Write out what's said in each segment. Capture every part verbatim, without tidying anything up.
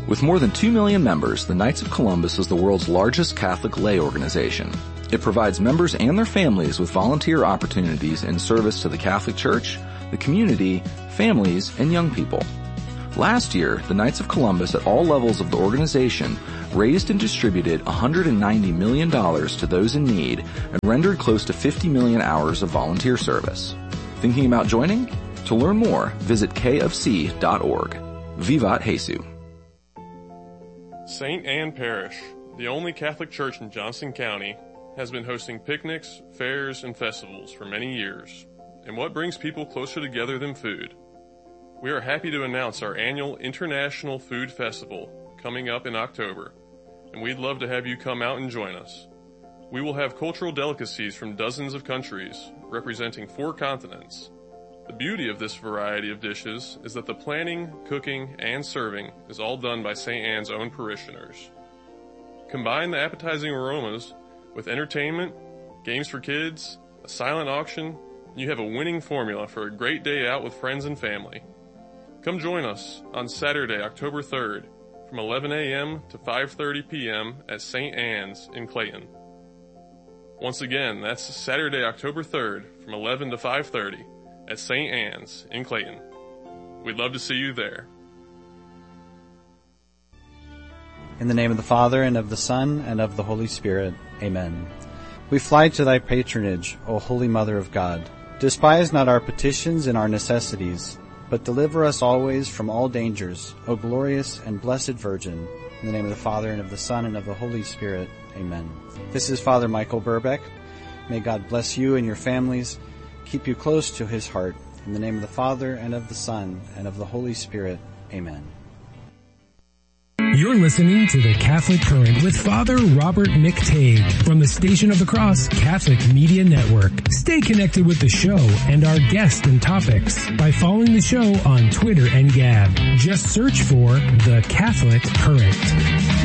With more than two million members, the Knights of Columbus is the world's largest Catholic lay organization. It provides members and their families with volunteer opportunities in service to the Catholic Church, the community, families, and young people. Last year, the Knights of Columbus at all levels of the organization raised and distributed one hundred ninety million dollars to those in need and rendered close to fifty million hours of volunteer service. Thinking about joining? To learn more, visit k f c dot org. Vivat Jesu. Saint Anne Parish, the only Catholic church in Johnson County, has been hosting picnics, fairs, and festivals for many years. And what brings people closer together than food? We are happy to announce our annual International Food Festival coming up in October, and we'd love to have you come out and join us. We will have cultural delicacies from dozens of countries, representing four continents. The beauty of this variety of dishes is that the planning, cooking, and serving is all done by Saint Anne's own parishioners. Combine the appetizing aromas with entertainment, games for kids, a silent auction, and you have a winning formula for a great day out with friends and family. Come join us on Saturday, October third, from eleven a.m. to five thirty p.m. at Saint Anne's in Clayton. Once again, that's Saturday, October third, from eleven to five thirty at Saint Anne's in Clayton. We'd love to see you there. In the name of the Father, and of the Son, and of the Holy Spirit. Amen. We fly to thy patronage, O Holy Mother of God. Despise not our petitions and our necessities, but deliver us always from all dangers, O glorious and blessed Virgin. In the name of the Father, and of the Son, and of the Holy Spirit. Amen. This is Father Michael Burbeck. May God bless you and your families, keep you close to his heart. In the name of the Father, and of the Son, and of the Holy Spirit. Amen. You're listening to The Catholic Current with Father Robert McTague from the Station of the Cross Catholic Media Network. Stay connected with the show and our guests and topics by following the show on Twitter and Gab. Just search for The Catholic Current.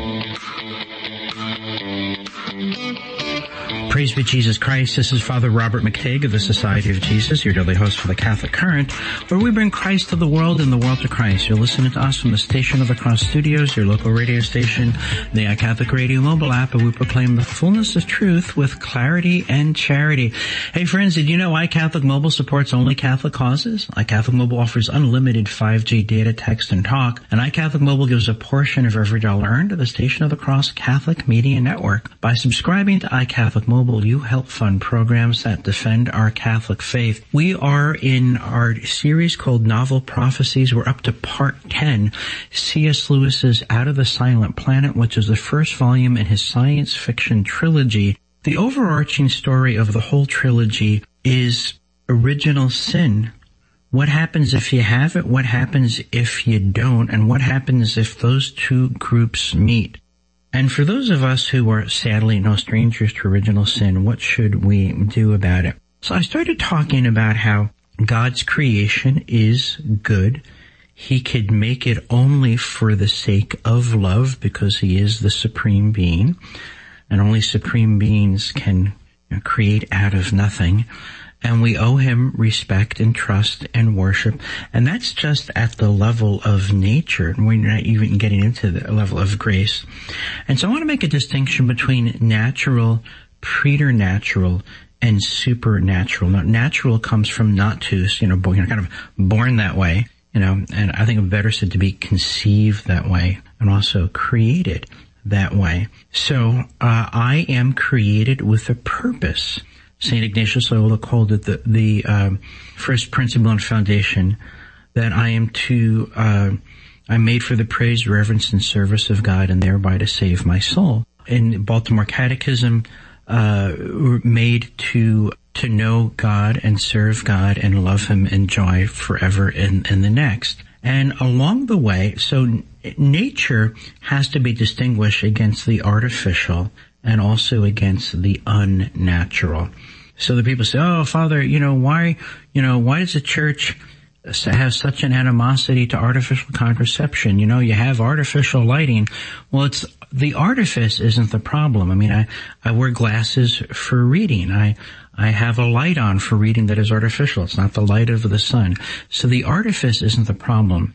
Praise be Jesus Christ. This is Father Robert McTague of the Society of Jesus, your daily host for the Catholic Current, where we bring Christ to the world and the world to Christ. You're listening to us from the Station of the Cross Studios, your local radio station, the iCatholic Radio mobile app, and we proclaim the fullness of truth with clarity and charity. Hey friends, did you know iCatholic Mobile supports only Catholic causes? iCatholic Mobile offers unlimited five G data, text, and talk, and iCatholic Mobile gives a portion of every dollar earned to the Station of the Cross Catholic Media Network. By subscribing to iCatholic Mobile, you help fund programs that defend our Catholic faith. We are in our series called Novel Prophecies. We're up to part ten, C S Lewis's Out of the Silent Planet, which is the first volume in his science fiction trilogy. The overarching story of the whole trilogy is original sin. What happens if you have it? What happens if you don't? And what happens if those two groups meet? And for those of us who are sadly no strangers to original sin, what should we do about it? So I started talking about how God's creation is good. He could make it only for the sake of love because he is the supreme being. And only supreme beings can, you know, create out of nothing. And we owe him respect and trust and worship. And that's just at the level of nature. And we're not even getting into the level of grace. And so I want to make a distinction between natural, preternatural, and supernatural. Now, natural comes from natus, you know, born, kind of born that way, you know, and I think it's better said to be conceived that way and also created that way. So, uh, I am created with a purpose. Saint Ignatius Loyola called it the, the uh, first principle and foundation, that I am to, uh, I'm made for the praise, reverence, and service of God, and thereby to save my soul. In Baltimore Catechism, uh, made to to know God and serve God and love him and joy forever and, and the next. And along the way, so nature has to be distinguished against the artificial and also against the unnatural. So the people say, oh, Father, you know, why, you know, why does the church have such an animosity to artificial contraception? You know, you have artificial lighting. Well, it's, the artifice isn't the problem. I mean, I, I wear glasses for reading. I, I have a light on for reading that is artificial. It's not the light of the sun. So the artifice isn't the problem.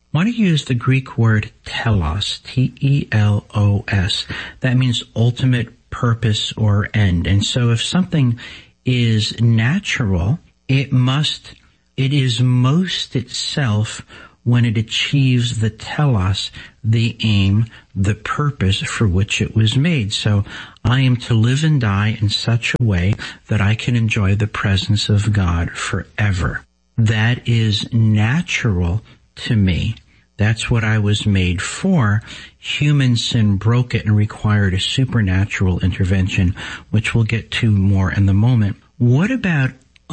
I want to use the Greek word telos, T E L O S. That means ultimate purpose or end. And so if something is natural, it must, it is most itself when it achieves the telos, the aim, the purpose for which it was made. So I am to live and die in such a way that I can enjoy the presence of God forever. That is natural to me. That's what I was made for. Human sin broke it and required a supernatural intervention, which we'll get to more in the moment. What about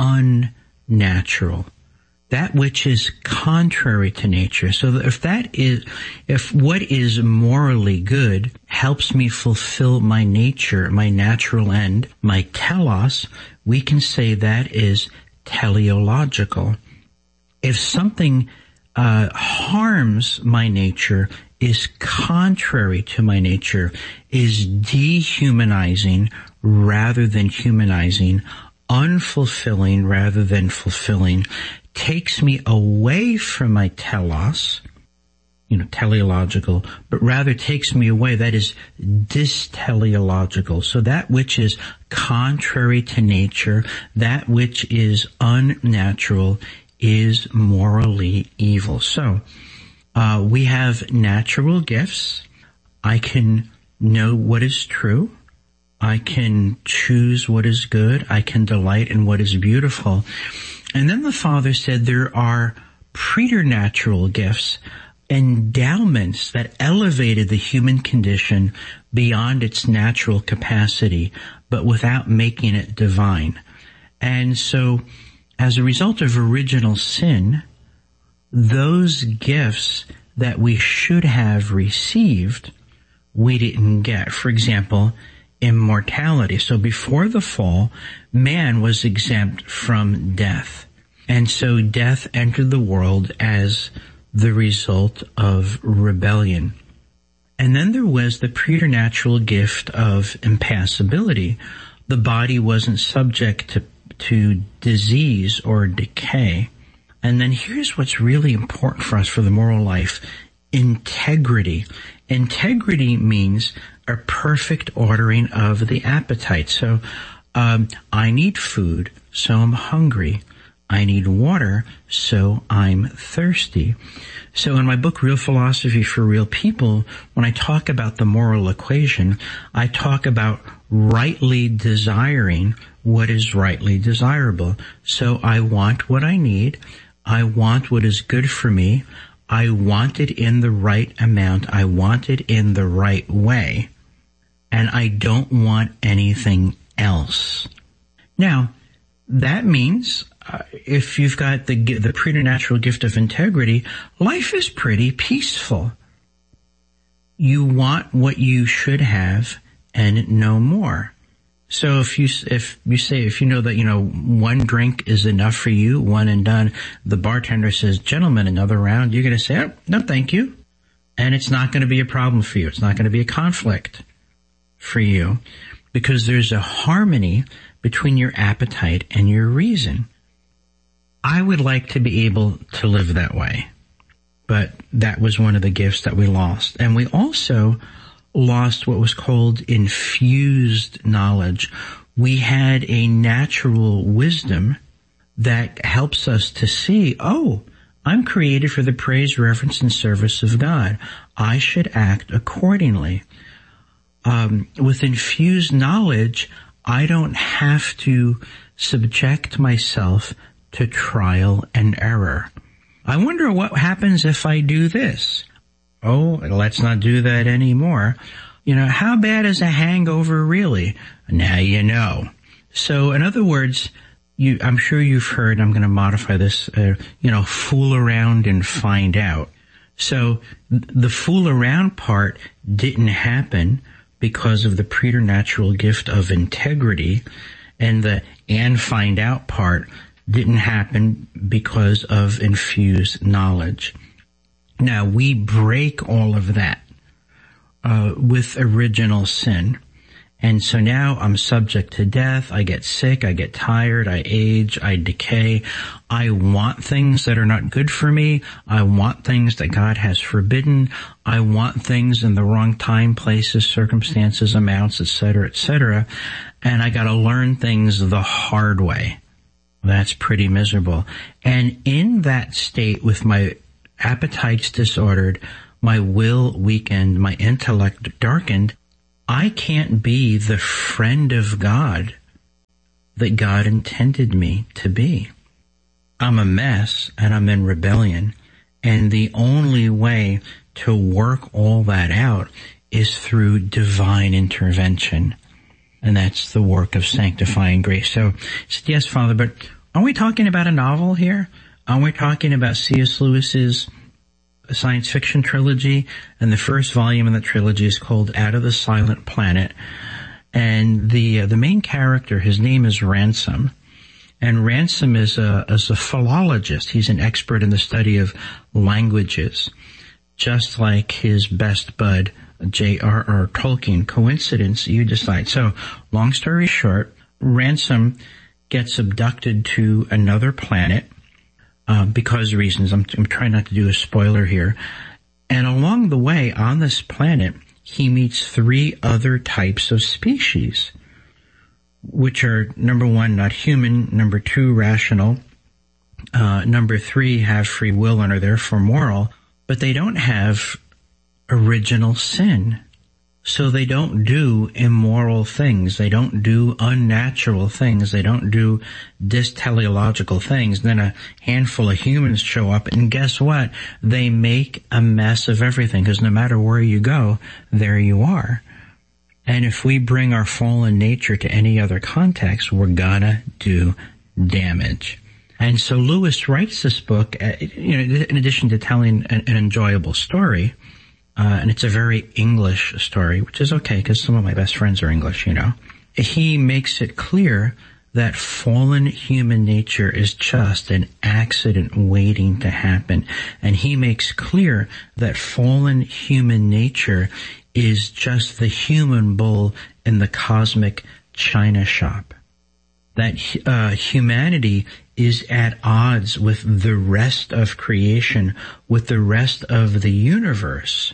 unnatural? That which is contrary to nature. So if that is, if what is morally good helps me fulfill my nature, my natural end, my telos, we can say that is teleological. If something uh harms my nature, is contrary to my nature, is dehumanizing rather than humanizing, unfulfilling rather than fulfilling, takes me away from my telos, you know, teleological, but rather takes me away, that is dysteleological. So that which is contrary to nature, that which is unnatural, is morally evil. So, uh, we have natural gifts. I can know what is true. I can choose what is good. I can delight in what is beautiful. And then the Father said there are preternatural gifts, endowments that elevated the human condition beyond its natural capacity, but without making it divine. And so, as a result of original sin, those gifts that we should have received, we didn't get. For example, immortality. So before the fall, man was exempt from death. And so death entered the world as the result of rebellion. And then there was the preternatural gift of impassibility. The body wasn't subject to, to disease or decay. And then here's what's really important for us for the moral life: integrity. Integrity means a perfect ordering of the appetite. So, um, I need food, so I'm hungry. I need water, so I'm thirsty. So in my book, Real Philosophy for Real People, when I talk about the moral equation, I talk about rightly desiring what is rightly desirable. So I want what I need. I want what is good for me. I want it in the right amount. I want it in the right way. And I don't want anything else. Now, that means uh, if you've got the the preternatural gift of integrity, life is pretty peaceful. You want what you should have and no more. So if you if you say if you know that you know one drink is enough for you, one and done, the bartender says, "Gentlemen, another round," you're going to say, "Oh, no, thank you," and it's not going to be a problem for you. It's not going to be a conflict for you, because there's a harmony between your appetite and your reason. I would like to be able to live that way, but that was one of the gifts that we lost. And we also lost what was called infused knowledge. We had a natural wisdom that helps us to see, oh, I'm created for the praise, reverence, and service of God. I should act accordingly. Um, with infused knowledge, I don't have to subject myself to trial and error. I wonder what happens if I do this. Oh, let's not do that anymore. You know, how bad is a hangover really? Now you know. So in other words, you, I'm sure you've heard, I'm going to modify this, uh, you know, fool around and find out. So the fool around part didn't happen because of the preternatural gift of integrity, and the and find out part didn't happen because of infused knowledge. Now, we break all of that uh, with original sin, And so now I'm subject to death. I get sick. I get tired. I age. I decay. I want things that are not good for me. I want things that God has forbidden. I want things in the wrong time, places, circumstances, amounts, et cetera, et cetera. And I gotta learn things the hard way. That's pretty miserable. And in that state, with my appetites disordered, my will weakened, my intellect darkened, I can't be the friend of God that God intended me to be. I'm a mess and I'm in rebellion, and the only way to work all that out is through divine intervention, and that's the work of sanctifying grace. So, said, yes, Father, but are we talking about a novel here? Are we talking about C S Lewis's science fiction trilogy? And the first volume in the trilogy is called Out of the Silent Planet. And the uh, the main character, his name is Ransom. And Ransom is a, is a philologist. He's an expert in the study of languages, just like his best bud, J R R Tolkien. Coincidence? You decide. So, long story short, Ransom gets abducted to another planet, Uh, because of reasons. I'm, I'm trying not to do a spoiler here. And along the way, on this planet, he meets three other types of species, which are, number one, not human, number two, rational, uh, number three, have free will and are therefore moral, but they don't have original sin. So they don't do immoral things. They don't do unnatural things. They don't do dysteleological things. Then a handful of humans show up, and guess what? They make a mess of everything, because no matter where you go, there you are. And if we bring our fallen nature to any other context, we're gonna do damage. And so Lewis writes this book, uh, you know, in addition to telling an, an enjoyable story. Uh, and it's a very English story, which is okay because some of my best friends are English, you know. He makes it clear that fallen human nature is just an accident waiting to happen. And he makes clear that fallen human nature is just the human bull in the cosmic china shop. That uh, humanity is at odds with the rest of creation, with the rest of the universe,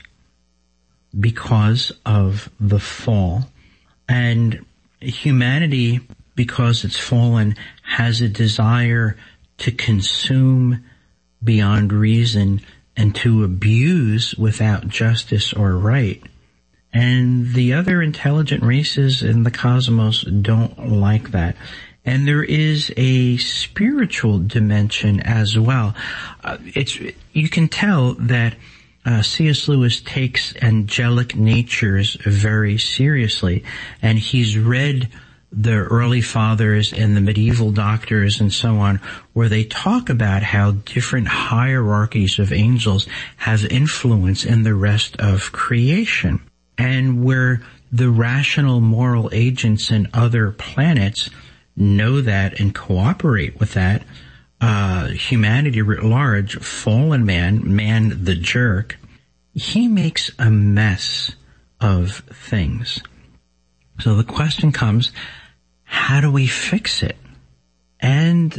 because of the fall. And humanity, because it's fallen, has a desire to consume beyond reason and to abuse without justice or right. And the other intelligent races in the cosmos don't like that. And there is a spiritual dimension as well. Uh, it's, you can tell that Uh, C S Lewis takes angelic natures very seriously, and he's read the early fathers and the medieval doctors and so on, where they talk about how different hierarchies of angels have influence in the rest of creation, and where the rational moral agents in other planets know that and cooperate with that. Uh, humanity writ large, fallen man, man the jerk, he makes a mess of things. So the question comes, how do we fix it? And,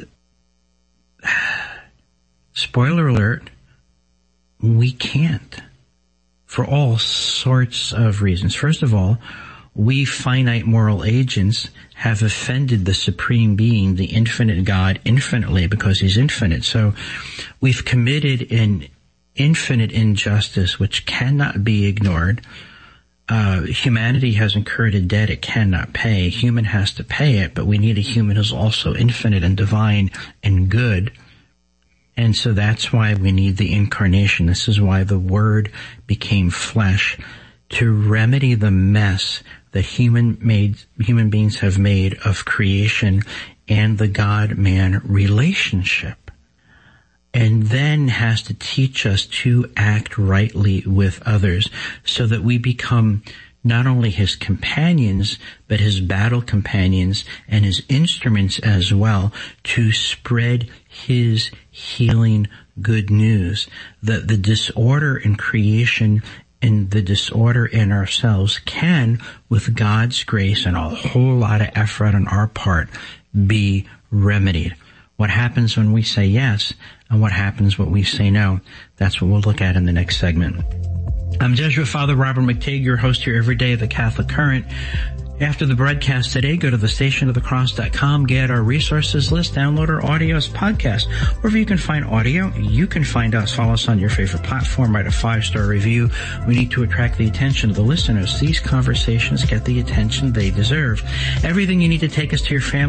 spoiler alert, we can't. For all sorts of reasons. First of all, we finite moral agents have offended the supreme being, the infinite God, infinitely because he's infinite. So we've committed an infinite injustice which cannot be ignored. Uh, humanity has incurred a debt it cannot pay. Human has to pay it, but we need a human who's also infinite and divine and good. And so that's why we need the incarnation. This is why the Word became flesh, to remedy the mess that human made, human beings have made of creation and the God-man relationship. And then has to teach us to act rightly with others so that we become not only his companions, but his battle companions and his instruments as well to spread his healing good news, that the disorder in creation and the disorder in ourselves can, with God's grace and a whole lot of effort on our part, be remedied. What happens when we say yes, and what happens when we say no? That's what we'll look at in the next segment. I'm Jesuit Father Robert McTague, your host here every day of the Catholic Current. After the broadcast today, go to the station of the cross dot com, get our resources list, download our audio as podcast. Wherever you can find audio, you can find us. Follow us on your favorite platform, write a five-star review. We need to attract the attention of the listeners. These conversations get the attention they deserve. Everything you need to take us to your family